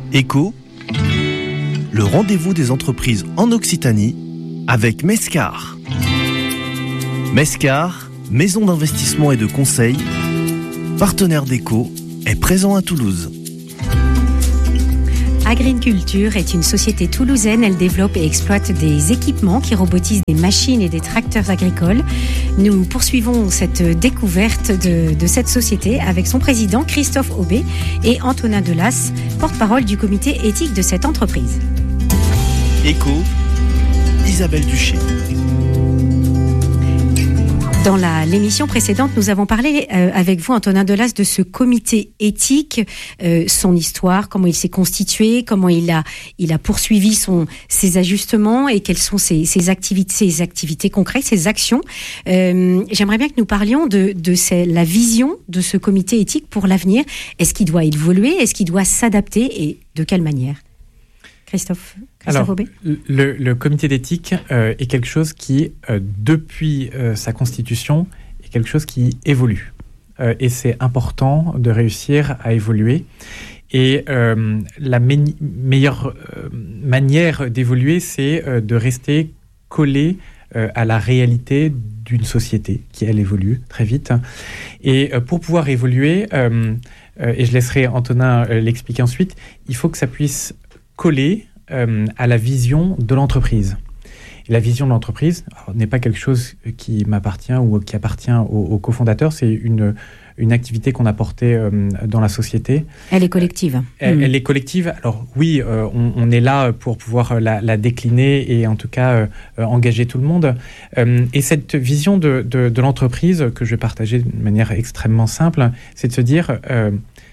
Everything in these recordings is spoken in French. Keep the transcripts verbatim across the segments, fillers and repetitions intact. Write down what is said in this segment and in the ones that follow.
Éco, le rendez-vous des entreprises en Occitanie avec Mescar. Mescar, maison d'investissement et de conseil, partenaire d'Éco, est présent à Toulouse. Agriculture est une société toulousaine. Elle développe et exploite des équipements qui robotisent des machines et des tracteurs agricoles. Nous poursuivons cette découverte de, de cette société avec son président Christophe Aubé et Antonin Delas, porte-parole du comité éthique de cette entreprise. Éco, Isabelle Duché. Dans la, l'émission précédente, nous avons parlé euh, avec vous, Antonin Delas, de ce comité éthique, euh, son histoire, comment il s'est constitué, comment il a, il a poursuivi son, ses ajustements et quelles sont ses, ses, activités, ses activités concrètes, ses actions. Euh, j'aimerais bien que nous parlions de, de ces, la vision de ce comité éthique pour l'avenir. Est-ce qu'il doit évoluer? Est-ce qu'il doit s'adapter? Et de quelle manière? Christophe, Christophe Alors, Aubé. le, le comité d'éthique euh, est quelque chose qui, euh, depuis euh, sa constitution, est quelque chose qui évolue. Euh, et c'est important de réussir à évoluer. Et euh, la me- meilleure euh, manière d'évoluer, c'est euh, de rester collé euh, à la réalité d'une société qui, elle, évolue très vite. Et euh, pour pouvoir évoluer, euh, euh, et je laisserai Antonin euh, l'expliquer ensuite, il faut que ça puisse coller euh, à la vision de l'entreprise. Et la vision de l'entreprise alors, n'est pas quelque chose qui m'appartient ou qui appartient aux, aux cofondateurs, c'est une, une activité qu'on a portée euh, dans la société. Elle est collective. Elle, mmh. elle est collective. Alors oui, euh, on, on est là pour pouvoir la, la décliner et en tout cas euh, engager tout le monde. Euh, et cette vision de, de, de l'entreprise que je vais partager de manière extrêmement simple, c'est de se dire... Euh,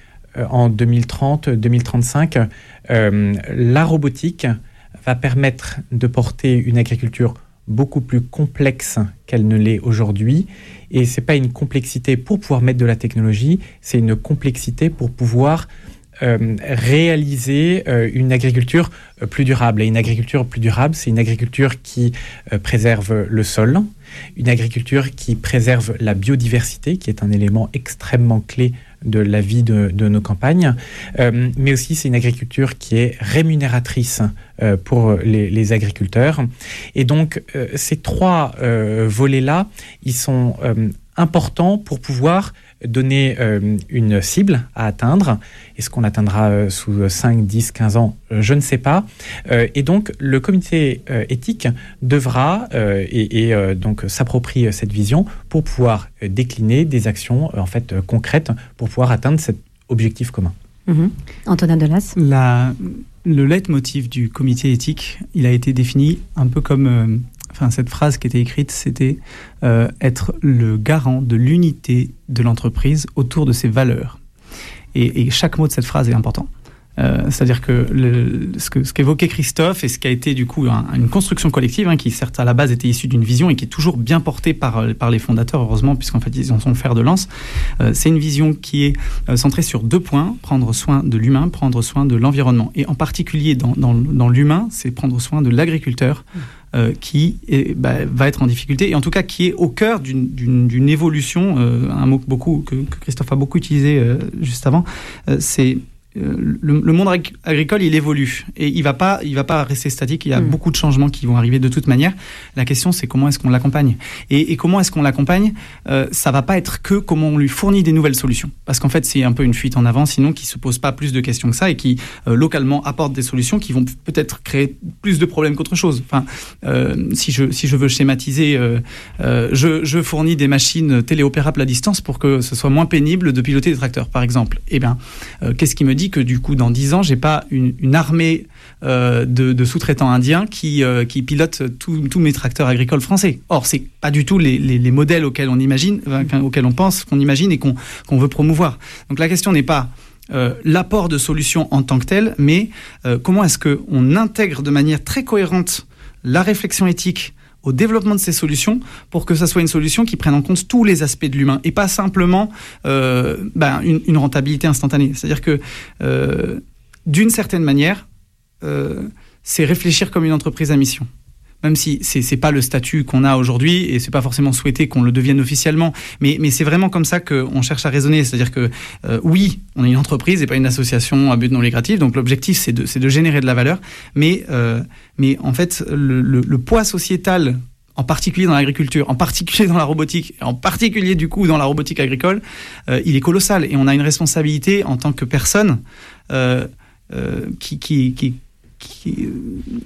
en deux mille trente, deux mille trente-cinq, euh, la robotique va permettre de porter une agriculture beaucoup plus complexe qu'elle ne l'est aujourd'hui. Et ce n'est pas une complexité pour pouvoir mettre de la technologie, c'est une complexité pour pouvoir euh, réaliser euh, une agriculture plus durable. Et une agriculture plus durable, c'est une agriculture qui euh, préserve le sol, une agriculture qui préserve la biodiversité, qui est un élément extrêmement clé de la vie de, de nos campagnes, euh, mais aussi c'est une agriculture qui est rémunératrice euh, pour les, les agriculteurs. Et donc, euh, ces trois euh, volets-là, ils sont euh, importants pour pouvoir donner euh, une cible à atteindre. Est-ce qu'on l'atteindra euh, sous cinq, dix, quinze ans? euh, Je ne sais pas. Euh, et donc, le comité euh, éthique devra euh, et, et euh, donc s'approprier cette vision pour pouvoir euh, décliner des actions euh, en fait euh, concrètes pour pouvoir atteindre cet objectif commun. Mmh. Antonin Delas. La, le leitmotiv du comité éthique, il a été défini un peu comme... Euh, Enfin, cette phrase qui était écrite, c'était euh, être le garant de l'unité de l'entreprise autour de ses valeurs. Et, et chaque mot de cette phrase est important. Euh, c'est-à-dire que, le, ce que ce qu'évoquait Christophe et ce qui a été du coup un, une construction collective, hein, qui certes à la base était issue d'une vision et qui est toujours bien portée par, par les fondateurs, heureusement, puisqu'en fait ils en sont le fer de lance. Euh, c'est une vision qui est euh, centrée sur deux points: prendre soin de l'humain, prendre soin de l'environnement. Et en particulier dans, dans, dans l'humain, c'est prendre soin de l'agriculteur. Mmh. Euh, qui est, bah, va être en difficulté, et en tout cas qui est au cœur d'une, d'une, d'une évolution, euh, un mot beaucoup, que, que Christophe a beaucoup utilisé euh, juste avant, euh, c'est Le, le monde agricole, il évolue et il va pas, il va pas rester statique. Il y a mmh. beaucoup de changements qui vont arriver de toute manière. La question, c'est comment est-ce qu'on l'accompagne et, et comment est-ce qu'on l'accompagne euh, ça va pas être que comment on lui fournit des nouvelles solutions, parce qu'en fait, c'est un peu une fuite en avant, sinon qui se pose pas plus de questions que ça et qui euh, localement apporte des solutions qui vont peut-être créer plus de problèmes qu'autre chose. Enfin, euh, si je si je veux schématiser, euh, euh, je, je fournis des machines téléopérables à distance pour que ce soit moins pénible de piloter des tracteurs, par exemple. Eh bien, euh, qu'est-ce qui me dit que du coup dans dix ans j'ai pas une, une armée euh, de, de sous-traitants indiens qui, euh, qui pilotent tous mes tracteurs agricoles français? Or c'est pas du tout les, les, les modèles auxquels on imagine, enfin, auxquels on pense, qu'on imagine et qu'on, qu'on veut promouvoir. Donc la question n'est pas euh, l'apport de solutions en tant que tel, mais euh, comment est-ce qu'on intègre de manière très cohérente la réflexion éthique au développement de ces solutions pour que ça soit une solution qui prenne en compte tous les aspects de l'humain et pas simplement euh, ben, une, une rentabilité instantanée. C'est-à-dire que, euh, d'une certaine manière, euh, c'est réfléchir comme une entreprise à mission. même si c'est, c'est pas le statut qu'on a aujourd'hui et c'est pas forcément souhaité qu'on le devienne officiellement, mais, mais c'est vraiment comme ça qu'on cherche à raisonner, c'est-à-dire que euh, oui, on est une entreprise et pas une association à but non lucratif, donc l'objectif c'est de, c'est de générer de la valeur, mais, euh, mais en fait le, le, le poids sociétal, en particulier dans l'agriculture, en particulier dans la robotique, en particulier du coup dans la robotique agricole, euh, il est colossal et on a une responsabilité en tant que personne euh, euh, qui, qui, qui, qui euh,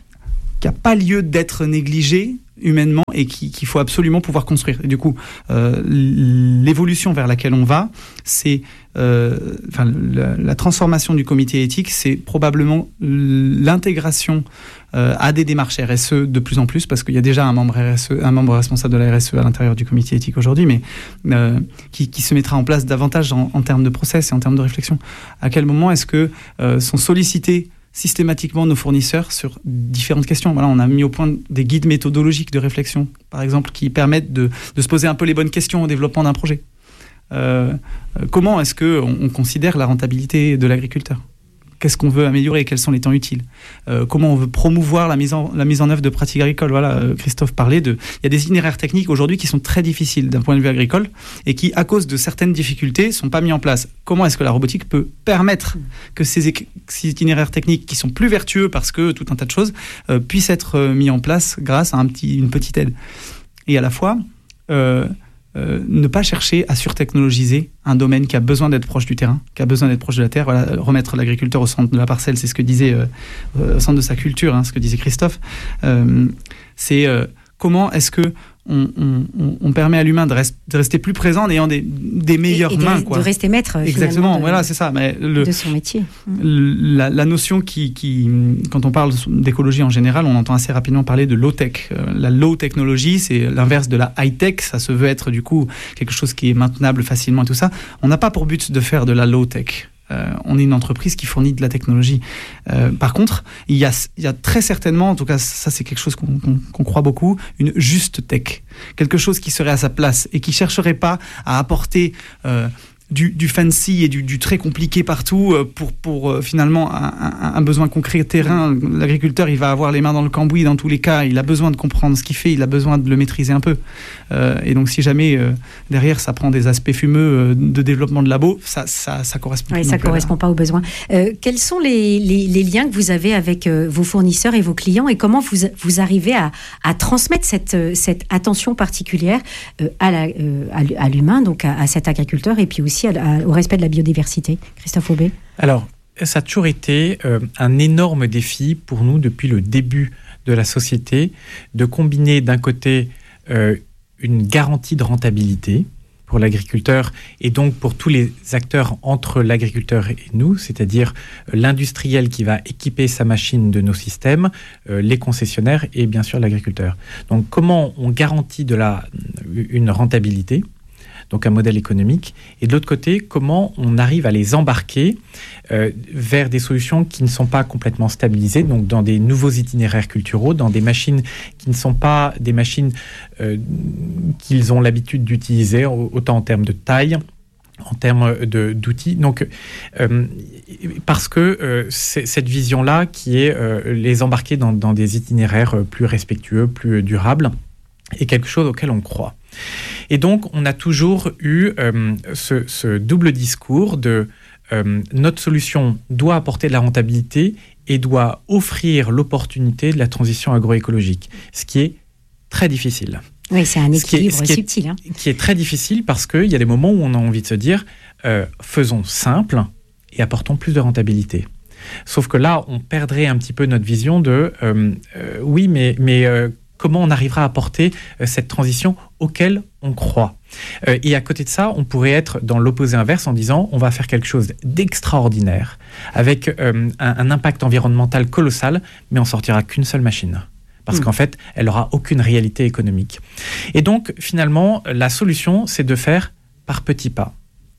qui n'a pas lieu d'être négligé humainement et qui, qu'il faut absolument pouvoir construire. Et du coup, euh, l'évolution vers laquelle on va, c'est euh, enfin, la, la transformation du comité éthique, c'est probablement l'intégration euh, à des démarches R S E de plus en plus, parce qu'il y a déjà un membre R S E, un membre responsable de la R S E à l'intérieur du comité éthique aujourd'hui, mais euh, qui, qui se mettra en place davantage en, en termes de process et en termes de réflexion. À quel moment est-ce que euh, sont sollicités systématiquement nos fournisseurs sur différentes questions. Voilà, on a mis au point des guides méthodologiques de réflexion, par exemple, qui permettent de, de se poser un peu les bonnes questions au développement d'un projet. Euh, comment est-ce qu'on on considère la rentabilité de l'agriculteur ? Qu'est-ce qu'on veut améliorer ? Quels sont les temps utiles ? euh, Comment on veut promouvoir la mise en, la mise en œuvre de pratiques agricoles ? Voilà, euh, Christophe parlait de... Il y a des itinéraires techniques aujourd'hui qui sont très difficiles d'un point de vue agricole et qui, à cause de certaines difficultés, ne sont pas mis en place. Comment est-ce que la robotique peut permettre que ces, ces itinéraires techniques, qui sont plus vertueux parce que tout un tas de choses, euh, puissent être euh, mis en place grâce à un petit, une petite aide ? Et à la fois... Euh, Euh, ne pas chercher à surtechnologiser un domaine qui a besoin d'être proche du terrain, qui a besoin d'être proche de la terre. Voilà, remettre l'agriculteur au centre de la parcelle, c'est ce que disait euh, au centre de sa culture, hein, ce que disait Christophe. Euh, c'est euh, comment est-ce que on, on, on permet à l'humain de, rest, de rester plus présent en ayant des, des meilleures et, et de, mains, quoi. De rester maître. Exactement. De, voilà, c'est ça. Mais le, de son métier. La, la notion qui, qui, quand on parle d'écologie en général, on entend assez rapidement parler de low-tech. La low-technologie, c'est l'inverse de la high-tech. Ça se veut être du coup quelque chose qui est maintenable facilement et tout ça. On n'a pas pour but de faire de la low-tech. Euh, on est une entreprise qui fournit de la technologie. Euh, par contre, il y a, il y a très certainement, en tout cas ça c'est quelque chose qu'on, qu'on, qu'on croit beaucoup, une juste tech. Quelque chose qui serait à sa place et qui ne chercherait pas à apporter euh, du, du fancy et du, du très compliqué partout pour, pour euh, finalement un, un, un besoin concret terrain. L'agriculteur, il va avoir les mains dans le cambouis dans tous les cas, il a besoin de comprendre ce qu'il fait, il a besoin de le maîtriser un peu. Euh, et donc si jamais euh, derrière ça prend des aspects fumeux euh, de développement de labo, ça ça, ça correspond oui, pas. Ça ne correspond pas aux besoins. Euh, quels sont les, les, les liens que vous avez avec euh, vos fournisseurs et vos clients et comment vous, vous arrivez à, à transmettre cette, cette attention particulière euh, à, la, euh, à l'humain, donc à, à cet agriculteur et puis aussi à, à, au respect de la biodiversité? Christophe Aubé. Alors, ça a toujours été euh, un énorme défi pour nous depuis le début de la société de combiner d'un côté euh, une garantie de rentabilité pour l'agriculteur et donc pour tous les acteurs entre l'agriculteur et nous, c'est-à-dire l'industriel qui va équiper sa machine de nos systèmes, euh, les concessionnaires et bien sûr l'agriculteur. Donc comment on garantit de la, une rentabilité, donc un modèle économique, et de l'autre côté, comment on arrive à les embarquer euh, vers des solutions qui ne sont pas complètement stabilisées, donc dans des nouveaux itinéraires culturaux, dans des machines qui ne sont pas des machines euh, qu'ils ont l'habitude d'utiliser, autant en termes de taille, en termes de, d'outils. Donc, euh, parce que euh, c'est cette vision-là qui est euh, les embarquer dans, dans des itinéraires plus respectueux, plus durables, est quelque chose auquel on croit. Et donc, on a toujours eu euh, ce, ce double discours de euh, notre solution doit apporter de la rentabilité et doit offrir l'opportunité de la transition agroécologique, ce qui est très difficile. Oui, c'est un équilibre ce qui est, ce qui subtil. Est, hein. Qui est très difficile parce qu'il y a des moments où on a envie de se dire euh, faisons simple et apportons plus de rentabilité. Sauf que là, on perdrait un petit peu notre vision de euh, euh, oui, mais, mais euh, comment on arrivera à apporter euh, cette transition auquel on croit. Euh, et à côté de ça, on pourrait être dans l'opposé inverse en disant on va faire quelque chose d'extraordinaire avec euh, un, un impact environnemental colossal, mais on sortira qu'une seule machine. Parce mmh. qu'en fait, elle n'aura aucune réalité économique. Et donc, finalement, la solution, c'est de faire par petits pas.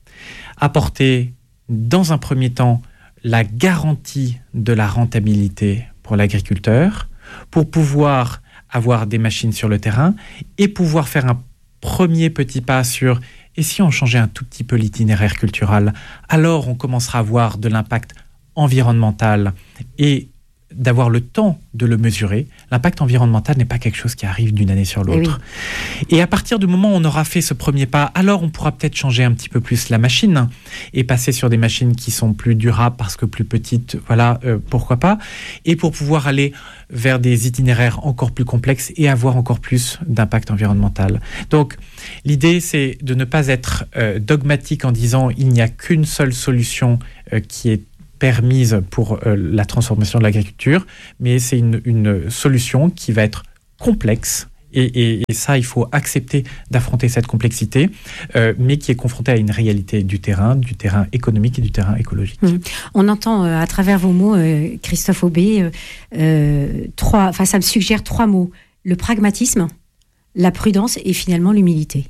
Apporter, dans un premier temps, la garantie de la rentabilité pour l'agriculteur, pour pouvoir avoir des machines sur le terrain et pouvoir faire un premier petit pas sur et si on changeait un tout petit peu l'itinéraire culturel, alors on commencera à voir de l'impact environnemental et d'avoir le temps de le mesurer. L'impact environnemental n'est pas quelque chose qui arrive d'une année sur l'autre. Et, oui. et à partir du moment où on aura fait ce premier pas, alors on pourra peut-être changer un petit peu plus la machine et passer sur des machines qui sont plus durables parce que plus petites, voilà, euh, pourquoi pas. Et pour pouvoir aller vers des itinéraires encore plus complexes et avoir encore plus d'impact environnemental. Donc, l'idée, c'est de ne pas être euh, dogmatique en disant il n'y a qu'une seule solution euh, qui est permise pour euh, la transformation de l'agriculture, mais c'est une, une solution qui va être complexe. Et, et, et ça, il faut accepter d'affronter cette complexité, euh, mais qui est confrontée à une réalité du terrain, du terrain économique et du terrain écologique. Mmh. On entend euh, à travers vos mots, euh, Christophe Aubé, euh, euh, trois, enfin, ça me suggère trois mots. Le pragmatisme, la prudence et finalement l'humilité.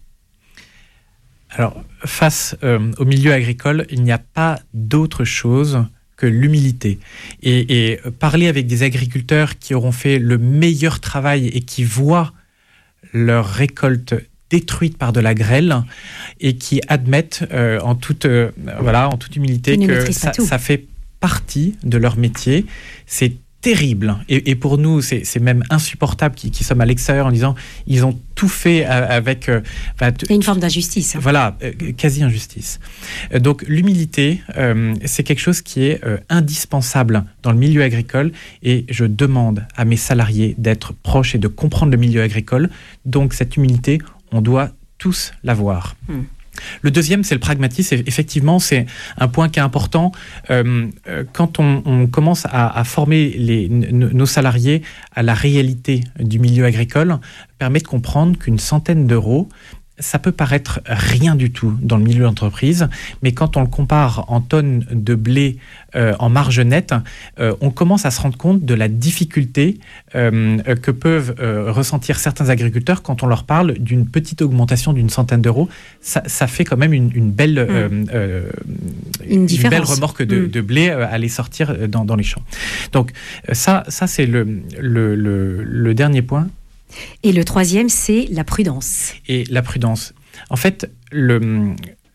Alors, face euh, au milieu agricole, il n'y a pas d'autre chose que l'humilité. Et, et parler avec des agriculteurs qui auront fait le meilleur travail et qui voient leur récolte détruite par de la grêle et qui admettent euh, en, toute, euh, voilà, en toute humilité que ça, ça fait partie de leur métier. C'est terrible. Et, et pour nous, c'est, c'est même insupportable qui, qui sommes à l'extérieur en disant ils ont tout fait avec... Euh, bah, t- Il y a une forme d'injustice. Hein. Voilà, euh, quasi-injustice. Euh, donc l'humilité, euh, c'est quelque chose qui est euh, indispensable dans le milieu agricole et je demande à mes salariés d'être proches et de comprendre le milieu agricole. Donc cette humilité, on doit tous l'avoir. Hum. Le deuxième, c'est le pragmatisme. Effectivement, c'est un point qui est important. Euh, quand on, on commence à, à former les, nos salariés à la réalité du milieu agricole, permet de comprendre qu'une centaine d'euros, ça peut paraître rien du tout dans le milieu de l'entreprise, mais quand on le compare en tonnes de blé euh, en marge nette, euh, on commence à se rendre compte de la difficulté euh, que peuvent euh, ressentir certains agriculteurs quand on leur parle d'une petite augmentation d'une centaine d'euros. Ça, ça fait quand même une, une, belle, mmh. euh, euh, une, une belle remorque de, mmh. de blé euh, à aller sortir dans, dans les champs. Donc ça, ça c'est le, le, le, le dernier point. Et le troisième, c'est la prudence. Et la prudence. En fait, le,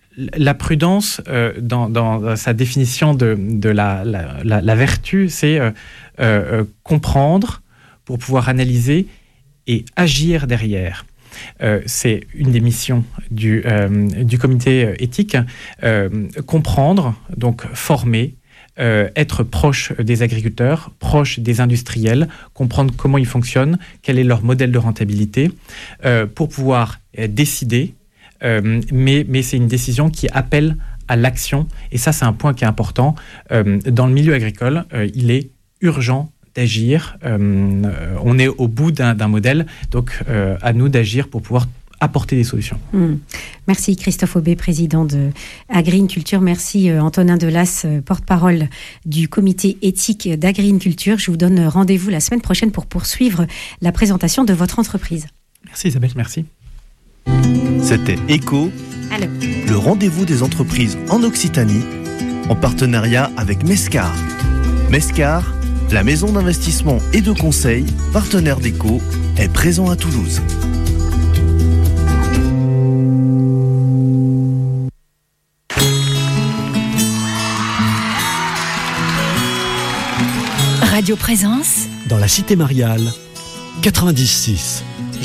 la prudence, euh, dans, dans sa définition de, de la, la, la, la vertu, c'est euh, euh, comprendre pour pouvoir analyser et agir derrière. Euh, c'est une des missions du, euh, du comité éthique. Euh, comprendre, donc former, Euh, être proche des agriculteurs, proche des industriels, comprendre comment ils fonctionnent, quel est leur modèle de rentabilité, euh, pour pouvoir euh, décider, euh, mais, mais c'est une décision qui appelle à l'action, et ça c'est un point qui est important. Euh, dans le milieu agricole, euh, il est urgent d'agir, euh, on est au bout d'un, d'un modèle, donc euh, à nous d'agir pour pouvoir apporter des solutions. Mmh. Merci Christophe Aubé, président de Agriculture. Merci euh, Antonin Delas, euh, porte-parole du comité éthique d'Agriculture. Je vous donne rendez-vous la semaine prochaine pour poursuivre la présentation de votre entreprise. Merci Isabelle, merci. C'était Éco, Allô. Le rendez-vous des entreprises en Occitanie, en partenariat avec Mescar. Mescar, la maison d'investissement et de conseil, partenaire d'Éco, est présent à Toulouse. Radio Présence dans la Cité Mariale, quatre-vingt-dix virgule six.